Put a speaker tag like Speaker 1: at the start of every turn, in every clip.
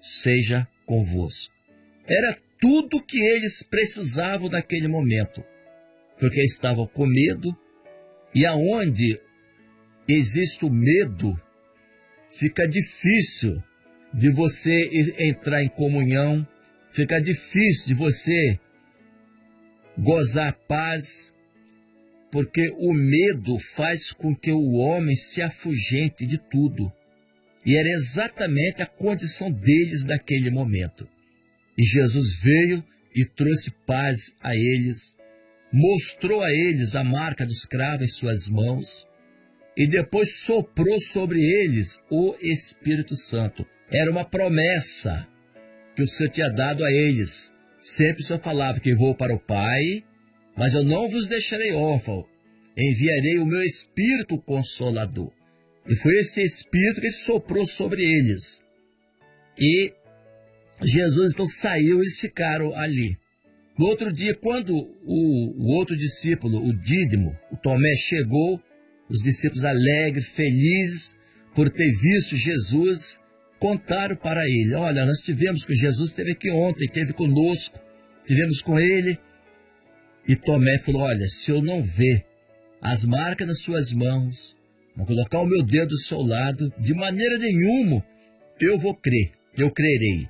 Speaker 1: seja convosco. Era tudo que eles precisavam naquele momento, porque estavam com medo, e aonde existe o medo, fica difícil de você entrar em comunhão, fica difícil de você gozar a paz, porque o medo faz com que o homem se afugente de tudo. E era exatamente a condição deles naquele momento. E Jesus veio e trouxe paz a eles, mostrou a eles a marca dos cravos em suas mãos, e depois soprou sobre eles o Espírito Santo. Era uma promessa que o Senhor tinha dado a eles. Sempre o Senhor falava que vou para o Pai, mas eu não vos deixarei órfão, enviarei o meu Espírito Consolador. E foi esse Espírito que ele soprou sobre eles. E Jesus então saiu e eles ficaram ali. No outro dia, quando o outro discípulo, o Dídimo, o Tomé, chegou, os discípulos alegres, felizes por ter visto Jesus, contaram para ele: olha, nós tivemos com Jesus, esteve aqui ontem, esteve conosco, tivemos com ele. E Tomé falou: olha, se eu não ver as marcas nas suas mãos, não colocar o meu dedo do seu lado, de maneira nenhuma eu vou crer, eu crerei.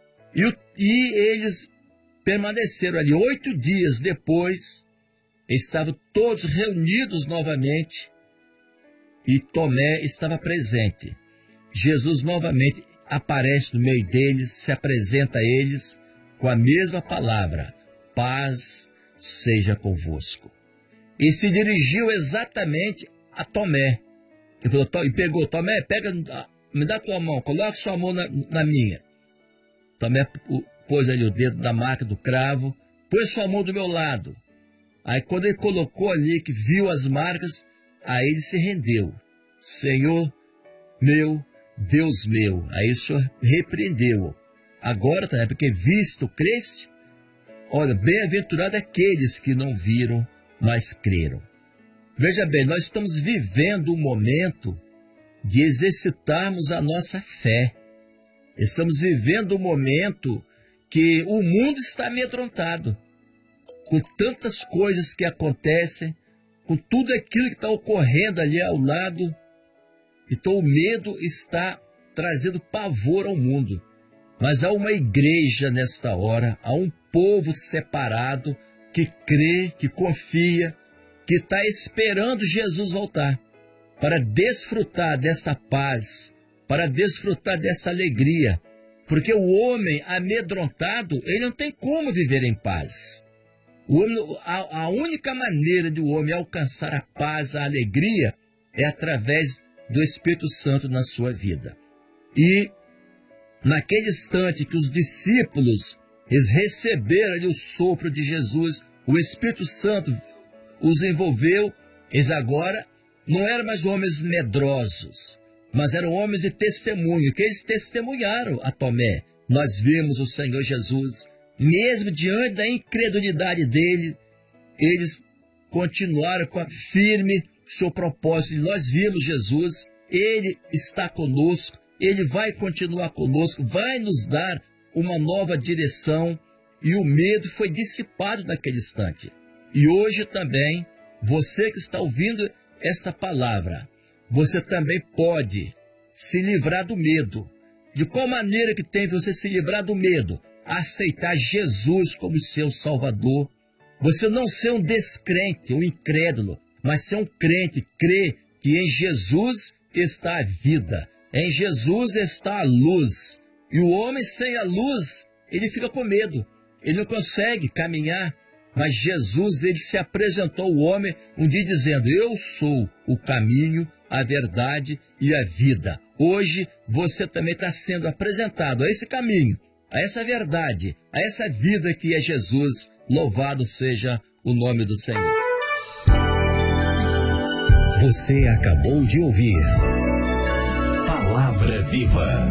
Speaker 1: E eles permaneceram ali. 8 dias depois, estavam todos reunidos novamente, e Tomé estava presente. Jesus novamente aparece no meio deles, se apresenta a eles com a mesma palavra: paz seja convosco. E se dirigiu exatamente a Tomé. Ele falou, e pegou: Tomé, me dá tua mão, coloca sua mão na minha. Tomé pôs ali o dedo na marca do cravo, pôs sua mão do meu lado. Aí quando ele colocou ali, que viu as marcas, aí ele se rendeu. Senhor meu, Deus meu. Aí o Senhor repreendeu. Agora, porque visto, creste? Olha, bem-aventurado aqueles que não viram, mas creram. Veja bem, nós estamos vivendo um momento de exercitarmos a nossa fé. Estamos vivendo um momento que o mundo está amedrontado, com tantas coisas que acontecem, com tudo aquilo que está ocorrendo ali ao lado. Então o medo está trazendo pavor ao mundo. Mas há uma igreja nesta hora, há um povo separado que crê, que confia, que está esperando Jesus voltar, para desfrutar dessa paz, para desfrutar dessa alegria. Porque o homem amedrontado, ele não tem como viver em paz. A única maneira de o homem alcançar a paz, a alegria, é através do Espírito Santo na sua vida. E naquele instante que os discípulos, eles receberam ali o sopro de Jesus, o Espírito Santo os envolveu, eles agora não eram mais homens medrosos, mas eram homens de testemunho, que eles testemunharam a Tomé. Nós vimos o Senhor Jesus, mesmo diante da incredulidade dele, eles continuaram com a firme seu propósito. Nós vimos Jesus, ele está conosco, ele vai continuar conosco, vai nos dar uma nova direção, e o medo foi dissipado naquele instante. E hoje também, você que está ouvindo esta palavra, você também pode se livrar do medo. De qual maneira que tem você se livrar do medo? Aceitar Jesus como seu Salvador. Você não ser um descrente, um incrédulo, mas ser um crente, crer que em Jesus está a vida, em Jesus está a luz. E o homem sem a luz, ele fica com medo, ele não consegue caminhar. Mas Jesus, ele se apresentou ao homem um dia dizendo: eu sou o caminho, a verdade e a vida. Hoje você também está sendo apresentado a esse caminho, a essa verdade, a essa vida que é Jesus. Louvado seja o nome do Senhor.
Speaker 2: Você acabou de ouvir Palavra Viva.